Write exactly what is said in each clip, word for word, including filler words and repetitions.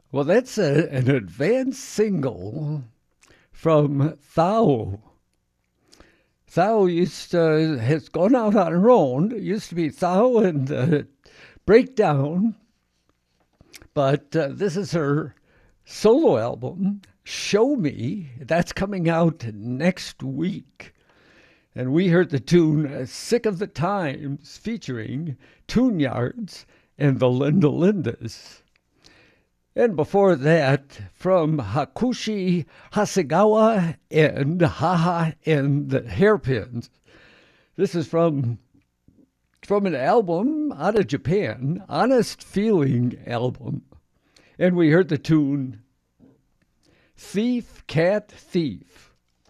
Well, that's a, an advanced single from Thao. Thao used to, has gone out on her own. It used to be Thao and uh, Breakdown, but uh, this is her solo album, Show Me. That's coming out next week. And we heard the tune uh, Sick of the Times featuring Tune Yards and the Linda Lindas. And before that, from Hakushi Hasegawa and Haha and the Hairpins. This is from, from an album out of Japan, Honest Feeling album. And we heard the tune Thief, Cat, Thief.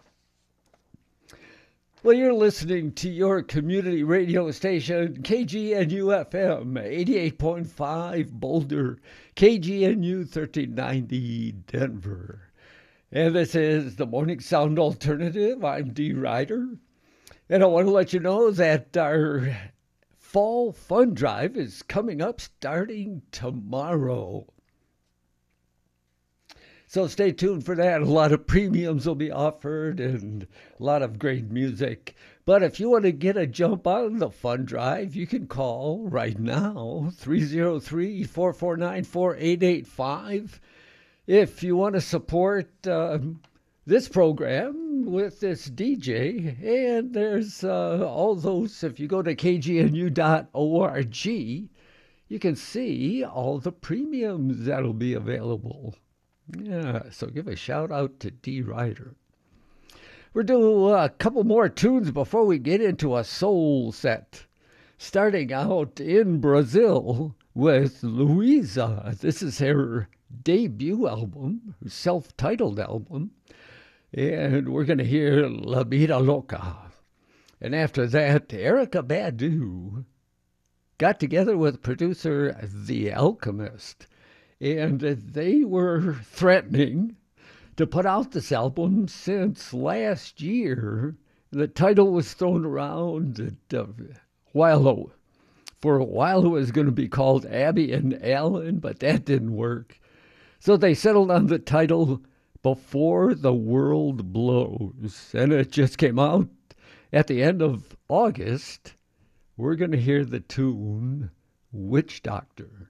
Well, you're listening to your community radio station, K G N U F M, eighty-eight point five Boulder, K G N U thirteen ninety Denver. And this is the Morning Sound Alternative. I'm Dee Ryder. And I want to let you know that our Fall Fund Drive is coming up starting tomorrow. So stay tuned for that. A lot of premiums will be offered and a lot of great music. But if you want to get a jump on the fund drive, you can call right now, three oh three, four four nine, four eight eight five. If you want to support uh, this program with this D J, and there's uh, all those, if you go to k g n u dot org, you can see all the premiums that'll be available. Yeah, so give a shout out to Dee Ryder. We're doing a couple more tunes before we get into a soul set. Starting out in Brazil with Luísa. This is her debut album, her self-titled album. And we're going to hear La Vida Loca. And after that, Erykah Badu got together with producer The Alchemist. And they were threatening to put out this album since last year. The title was thrown around that, uh, while, for a while it was going to be called Abby and Alan, but that didn't work. So they settled on the title Before the World Blows. And it just came out at the end of August. We're going to hear the tune Witch Doctor.